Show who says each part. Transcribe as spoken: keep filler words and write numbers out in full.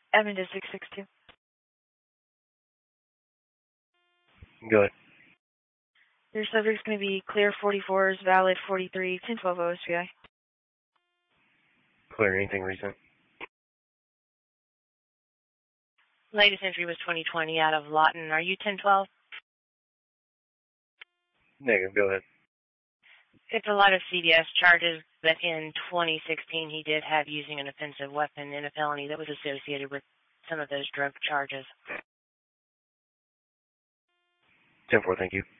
Speaker 1: Evan to six six two.
Speaker 2: Go ahead.
Speaker 1: Your subject's going to be clear forty-fours, valid forty-three, ten twelve O S P I.
Speaker 2: Clear. Anything recent?
Speaker 3: Latest entry was twenty twenty out of Lawton. Are you ten twelve?
Speaker 2: Negative. Go ahead.
Speaker 3: It's a lot of C D S charges, but in twenty sixteen he did have using an offensive weapon in a felony that was associated with some of those drug charges.
Speaker 2: ten four, thank you.